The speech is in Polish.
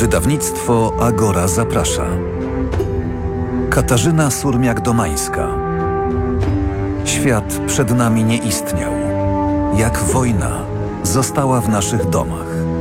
Wydawnictwo Agora zaprasza. Katarzyna Surmiak-Domańska. Świat przed nami nie istniał. Jak wojna została w naszych domach.